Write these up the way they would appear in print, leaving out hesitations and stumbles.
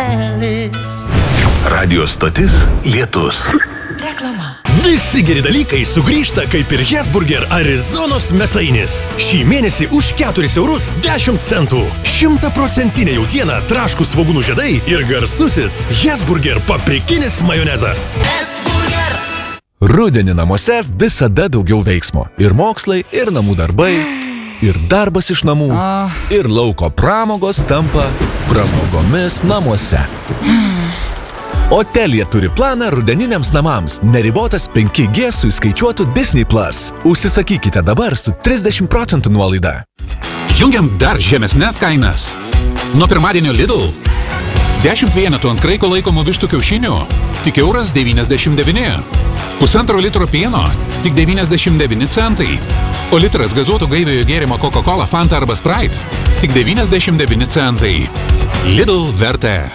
senelis. Radio stotis Lietus. Reklama. Visi geri dalykai sugrįžta kaip ir Hesburger Arizonos mėsainis. Šį mėnesį už 4 eurus 10 centų. 100% jautiena, traškūs svogūnų žiedai ir garsusis Hesburger paprikinis majonezas. Hesburger. Rudenį namuose visada daugiau veiksmo. Ir mokslai, ir namų darbai, ir darbas iš namų, ir lauko pramogos tampa pramogomis namuose. O Telia turi planą rudeniniams namams. Neribotas 5G su įskaičiuotu Disney+. Užsisakykite dabar su 30% nuolaida. Jungiam dar žemesnes kainas. Nuo pirmadienio Lidl 10 vienetų ant kraiko laikomų vištų kiaušinių tik €1,99. Pusantro litro pieno tik 99 centai. O litras gazuoto gaiviojo gėrimo Coca-Cola, Fanta arba Sprite tik 99 centai. Lidl vertė.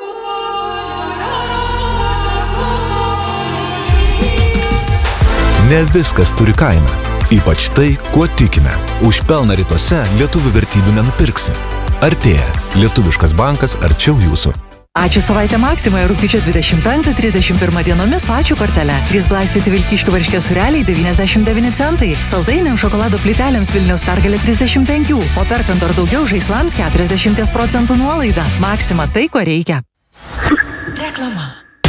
Ne viskas turi kainą. Ypač tai, kuo tikime. Už pelną rytuose lietuvių vertybių nenupirksi. Artėja. Lietuviškas bankas arčiau jūsų. Ačiū savaitę Maksimoje rugpjūčio 25-31 dienomis su ačiū kortele. 3 glaistyti Vilkiškių varškės sūreliai 99 centai. Saldainiams šokolado plytelėms Vilniaus pergalė 35. O perkant ar daugiau žaislams 40% nuolaida. Maksima tai, ko reikia. Reklama.